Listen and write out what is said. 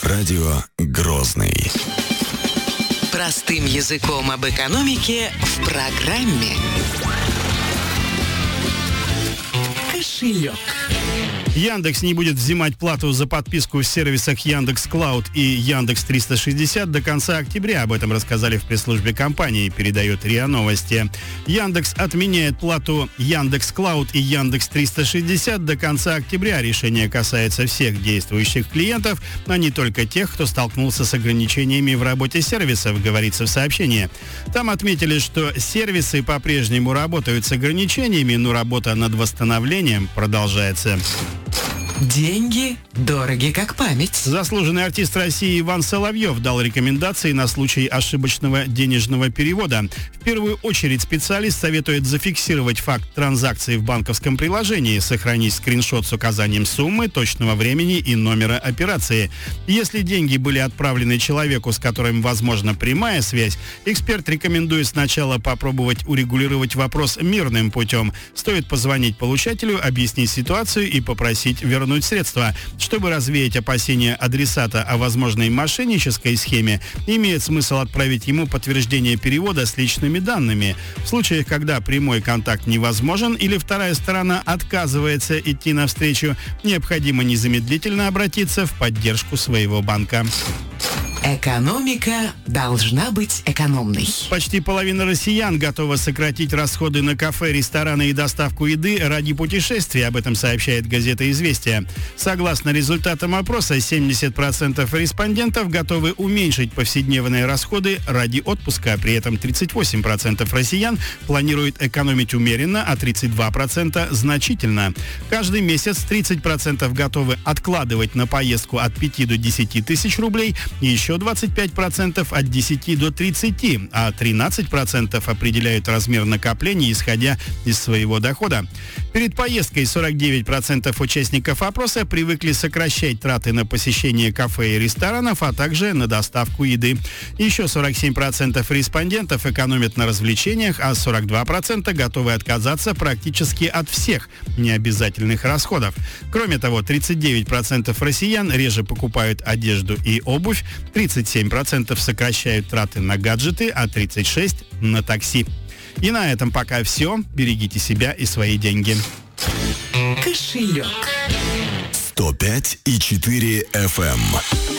Радио Грозный. Простым языком об экономике в программе «Кошелек». Яндекс не будет взимать плату за подписку в сервисах Яндекс.Клауд и Яндекс.360 до конца октября. Об этом рассказали в пресс-службе компании, передает РИА Новости. Яндекс отменяет плату Яндекс.Клауд и Яндекс.360 до конца октября. Решение касается всех действующих клиентов, а не только тех, кто столкнулся с ограничениями в работе сервисов, говорится в сообщении. Там отметили, что сервисы по-прежнему работают с ограничениями, но работа над восстановлением продолжается. Деньги дороги как память. Заслуженный артист России Иван Соловьев дал рекомендации на случай ошибочного денежного перевода. В первую очередь специалист советует зафиксировать факт транзакции в банковском приложении, сохранить скриншот с указанием суммы, точного времени и номера операции. Если деньги были отправлены человеку, с которым возможна прямая связь, эксперт рекомендует сначала попробовать урегулировать вопрос мирным путем. Стоит позвонить получателю, объяснить ситуацию и попросить вернуть средства. Чтобы развеять опасения адресата о возможной мошеннической схеме, имеет смысл отправить ему подтверждение перевода с личными данными. В случаях, когда прямой контакт невозможен или вторая сторона отказывается идти навстречу, необходимо незамедлительно обратиться в поддержку своего банка. Экономика должна быть экономной. Почти половина россиян готова сократить расходы на кафе, рестораны и доставку еды ради путешествий. Об этом сообщает газета «Известия». Согласно результатам опроса, 70% респондентов готовы уменьшить повседневные расходы ради отпуска. При этом 38% россиян планируют экономить умеренно, а 32% значительно. Каждый месяц 30% готовы откладывать на поездку от 5 до 10 тысяч рублей, и еще 25% от 10 до 30, а 13% определяют размер накоплений, исходя из своего дохода. Перед поездкой 49% участников опроса привыкли сокращать траты на посещение кафе и ресторанов, а также на доставку еды. Еще 47% респондентов экономят на развлечениях, а 42% готовы отказаться практически от всех необязательных расходов. Кроме того, 39% россиян реже покупают одежду и обувь, 37% сокращают траты на гаджеты, а 36% на такси. И на этом пока все. Берегите себя и свои деньги. Кошелек. 105,4 FM.